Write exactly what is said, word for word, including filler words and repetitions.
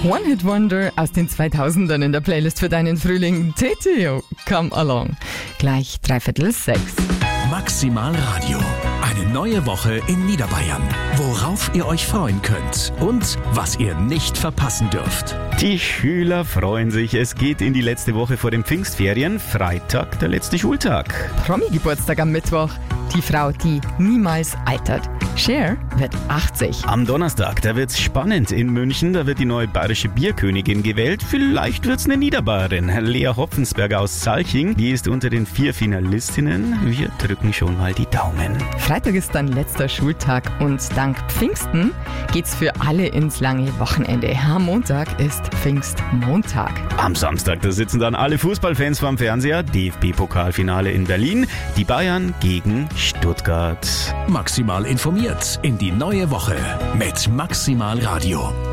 One-Hit-Wonder aus den zweitausendern in der Playlist für deinen Frühling. T T O, come along. Gleich dreiviertel sechs. Maximal Radio. Eine neue Woche in Niederbayern. Worauf ihr euch freuen könnt und was ihr nicht verpassen dürft. Die Schüler freuen sich. Es geht in die letzte Woche vor den Pfingstferien. Freitag, der letzte Schultag. Promi-Geburtstag am Mittwoch. Die Frau, die niemals altert. Cher wird achtzig. Am Donnerstag, da wird's spannend in München. Da wird die neue bayerische Bierkönigin gewählt. Vielleicht wird's eine Niederbayerin. Lea Hopfensberger aus Salching. Die ist unter den vier Finalistinnen. Wir drücken schon mal die Daumen. Freitag ist dann letzter Schultag und dank Pfingsten geht's für alle ins lange Wochenende. Am Montag ist Pfingstmontag. Am Samstag, da sitzen dann alle Fußballfans vorm Fernseher. D F B-Pokalfinale in Berlin. Die Bayern gegen Stuttgart. Maximal informiert in die neue Woche mit Maximal Radio.